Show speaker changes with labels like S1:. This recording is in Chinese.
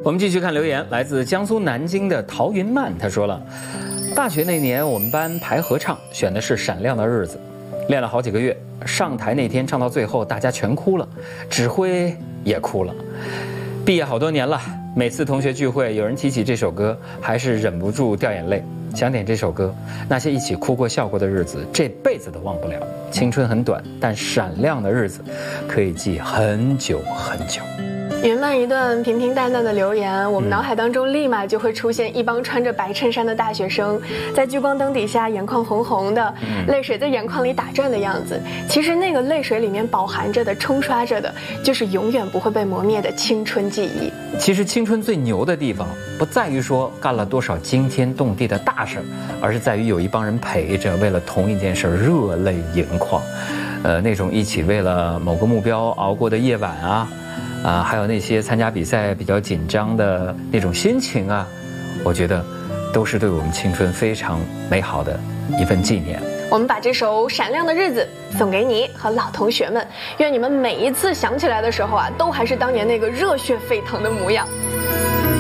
S1: 我们继续看留言，来自江苏南京的陶云曼，他说了，大学那年我们班排合唱，选的是《闪亮的日子》，练了好几个月，上台那天唱到最后，大家全哭了，指挥也哭了。毕业好多年了，每次同学聚会有人提起这首歌，还是忍不住掉眼泪。想点这首歌，那些一起哭过笑过的日子，这辈子都忘不了。青春很短，但闪亮的日子可以记很久很久。
S2: 云曼一段平平淡淡的留言，我们脑海当中立马就会出现一帮穿着白衬衫的大学生，在聚光灯底下眼眶红红的，泪水在眼眶里打转的样子。其实那个泪水里面饱含着的、冲刷着的，就是永远不会被磨灭的青春记忆。
S1: 其实青春最牛的地方，不在于说干了多少惊天动地的大事，而是在于有一帮人陪着，为了同一件事热泪盈眶。那种一起为了某个目标熬过的夜晚啊，还有那些参加比赛比较紧张的那种心情啊，我觉得都是对我们青春非常美好的一份纪念。
S2: 我们把这首《闪亮的日子》送给你和老同学们，愿你们每一次想起来的时候啊，都还是当年那个热血沸腾的模样。